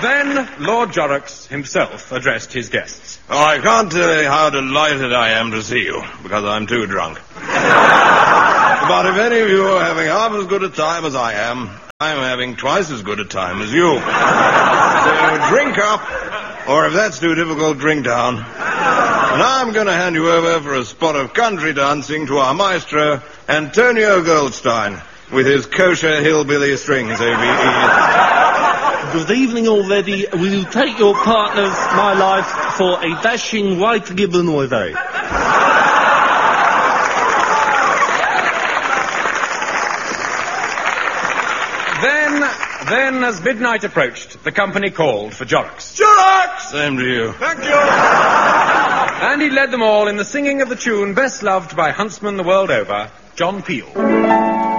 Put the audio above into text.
Then Lord Jorrocks himself addressed his guests. Oh, I can't tell you how delighted I am to see you, because I'm too drunk. But if any of you are having half as good a time as I am having twice as good a time as you. So drink up, or if that's too difficult, drink down. And I'm going to hand you over for a spot of country dancing to our maestro, Antonio Goldstein, with his kosher hillbilly strings, A.B.E. Good evening already. Will you take your partners, my life, for a dashing white gibbon with a... Then, as midnight approached, the company called for Jorrocks. Jorrocks! Same to you. Thank you. And he led them all in the singing of the tune best loved by huntsmen the world over, John Peel.